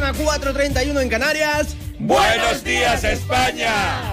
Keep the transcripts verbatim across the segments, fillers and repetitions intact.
mañana, cuatro treinta y uno en Canarias. ¡Buenos días, España!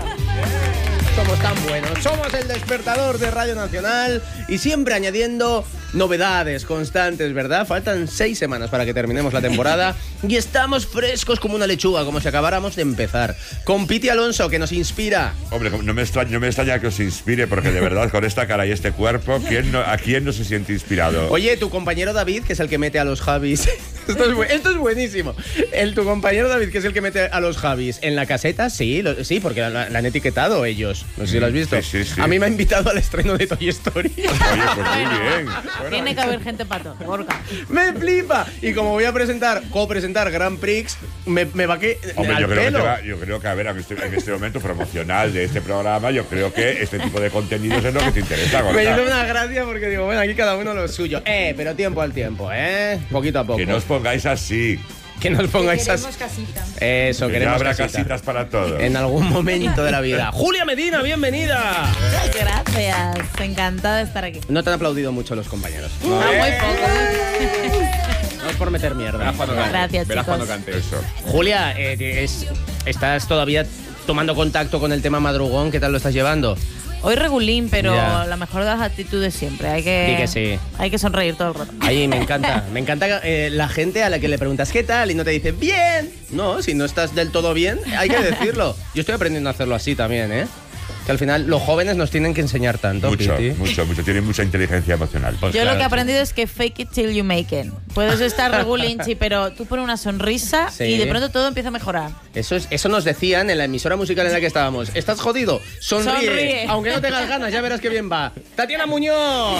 Somos tan buenos, somos el despertador de Radio Nacional y siempre añadiendo novedades constantes, ¿verdad? Faltan seis semanas para que terminemos la temporada y estamos frescos como una lechuga, como si acabáramos de empezar. Con Piti Alonso, que nos inspira. Hombre, no me extraña, no me extraña que os inspire, porque de verdad, con esta cara y este cuerpo, ¿quién no, ¿a quién no se siente inspirado? Oye, tu compañero David, que es el que mete a los Javis. Esto es, bu- esto es buenísimo. El, tu compañero David, que es el que mete a los Javis en la caseta, sí, lo- sí, porque la, la han etiquetado ellos. No sé si lo has visto. Sí, sí, sí. A mí me ha invitado al estreno de Toy Story. Oye, pues muy bien. Bueno, Tiene que haber gente para todo, Gorka. ¡Me flipa! Y como voy a presentar, co-presentar Grand Prix, me, me va que Hombre, al yo creo que, pelo. te va- yo creo que, a ver, en este, en este momento promocional de este programa, yo creo que este tipo de contenidos es lo que te interesa, Gorka. Me hizo una gracia porque digo, bueno, aquí cada uno lo suyo. Eh, pero tiempo al tiempo, ¿eh? Poquito a poco. Que no os pongáis así. Que nos pongáis Queremos así. casita. Eso, Que ya queremos habrá casita. casitas para todos. En algún momento de la vida. Julia Medina, bienvenida. Gracias, encantada de estar aquí. No te han aplaudido mucho los compañeros. Ah, muy poco. No es por meter mierda. Gracias, Verás cuando chicos. cante. Eso. Julia, eh, es- ¿estás todavía tomando contacto con el tema madrugón? ¿Qué tal lo estás llevando? Hoy regulín, pero Ya. la mejor de las actitudes siempre. Hay que, Di que sí. Hay que sonreír todo el rato. Ahí me encanta. Me encanta eh, la gente a la que le preguntas ¿qué tal? Y no te dice ¡bien! No, si no estás del todo bien, hay que decirlo. Yo estoy aprendiendo a hacerlo así también, ¿eh? Que al final los jóvenes nos tienen que enseñar tanto, Mucho, Piti. mucho, mucho. Tienen mucha inteligencia emocional. Pues Yo claro. lo que he aprendido es que fake it till you make it. Puedes estar regulinchi, pero tú pones una sonrisa Sí. y de pronto todo empieza a mejorar. Eso, es, eso nos decían en la emisora musical en la que estábamos. ¿Estás jodido? Sonríe. Sonríe. Aunque no tengas ganas, ya verás qué bien va. ¡Tatiana Muñoz!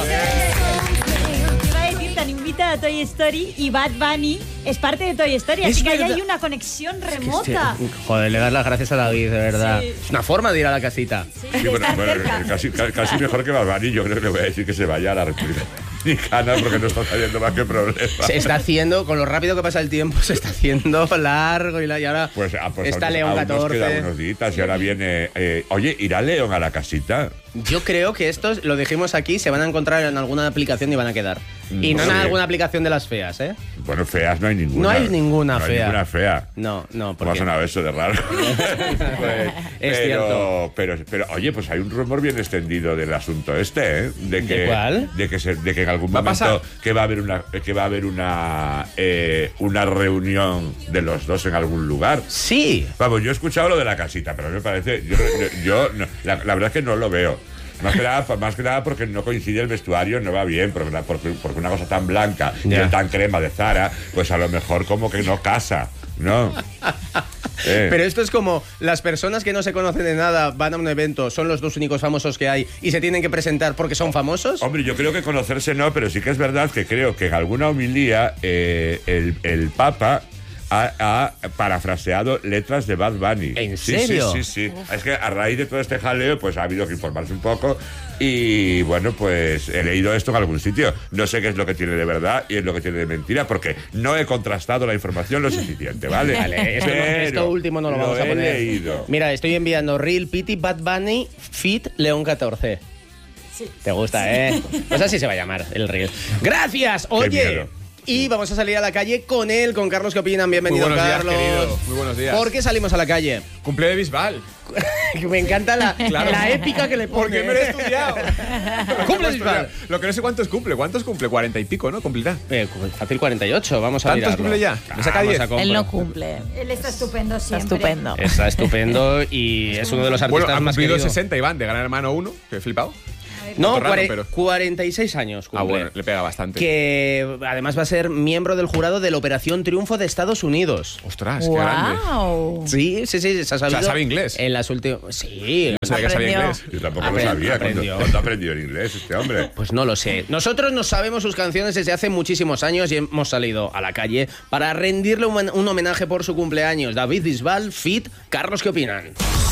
Iba a decir, tan invita a Toy Story y Bad Bunny es parte de Toy Story, Es así que ahí verdad. hay una conexión remota. Sí, joder, le das las gracias a David, de verdad. Sí. Es una forma de ir a la casita. Sí, Sí, de bueno, estar bueno, cerca. casi, ca- casi mejor que Balbani. Yo creo que le voy a decir que se vaya a la República Dominicana porque no está saliendo más que problemas. Se está haciendo, con lo rápido que pasa el tiempo, se está haciendo largo y, la, y ahora Pues, ah, pues está aún, León aún nos catorce. quedan unos días y ahora viene... eh, oye, ¿irá León a la casita? Yo creo que estos, lo dijimos aquí, se van a encontrar en alguna aplicación y van a quedar. Y no en Sí. alguna aplicación de las feas, ¿eh? Bueno, feas no hay ninguna. No hay ninguna No hay fea. ninguna fea. No, no, ¿Cómo ha porque... sonado eso de raro? Pues, Es pero, cierto. Pero, pero, oye, pues hay un rumor bien extendido del asunto este, ¿eh? De que, ¿De cuál? De que, se- de que en algún ¿Va a momento pasar? que va a haber una que va a haber una eh, una reunión de los dos en algún lugar. Sí. Vamos, yo he escuchado lo de la casita, pero me parece, yo, yo, yo no, la, la verdad es que no lo veo. Más que, nada, más que nada porque no coincide el vestuario, no va bien, porque, porque, porque una cosa tan blanca Ya. y tan crema de Zara, pues a lo mejor como que no casa, ¿no? Eh. Pero esto es como las personas que no se conocen de nada van a un evento, son los dos únicos famosos que hay y se tienen que presentar porque son famosos. Hombre, yo creo que conocerse no, pero sí que es verdad que creo que en alguna homilía eh, el, el Papa ha, ha parafraseado letras de Bad Bunny. ¿En Sí, serio? Sí, sí, sí. Es que a raíz de todo este jaleo, pues ha habido que informarse un poco y bueno, pues he leído esto en algún sitio. No sé qué es lo que tiene de verdad y es lo que tiene de mentira porque no he contrastado la información lo suficiente, ¿vale? Vale, esto, no- Pero esto último no lo, vamos a he poner. leído. Mira, estoy enviando Real Pity Bad Bunny Fit León catorce. Sí. Te gusta, ¿eh? Pues así se va a llamar el Reel. Gracias, oye. miedo. Y vamos a salir a la calle con él, con Carlos. ¿Qué opinan? Bienvenido, Muy buenos días, Carlos. querido. Muy buenos días. ¿Por qué salimos a la calle? Cumple de Bisbal. Me encanta la, Claro. la épica que le pone. Porque me lo he estudiado. Cumple Me lo he Bisbal. estudiado. Lo que no sé cuántos cumple. ¿Cuántos cumple? Cuarenta y pico, ¿no? Cumplirá. Eh, fácil cuarenta y ocho, vamos a ¿Tantos mirarlo. cumple ya? ¿Me saca Vamos diez? a compro- Él no cumple. Él está estupendo Está siempre. estupendo. Está estupendo y es uno de los artistas Bueno, ha más cumplido queridos. sesenta Iván de Gran Hermano uno, que he flipado. No, Raro, cuare- pero- cuarenta y seis años cumple. Ah, bueno, le pega bastante. Que además va a ser miembro del jurado de la Operación Triunfo de Estados Unidos. Ostras, qué grande. ¡Wow! Sí, sí, sí, se ha sabido. ¿sabe inglés? En las últimas. Sí. No sabía que sabía Aprendió. inglés. Yo tampoco Apre- lo sabía. ¿Cuándo, aprendió. cuándo ha aprendido el inglés este hombre? Pues no lo sé. Nosotros no sabemos sus canciones desde hace muchísimos años y hemos salido a la calle para rendirle un, un homenaje por su cumpleaños. David Bisbal, Fit, Carlos, ¿qué opinan?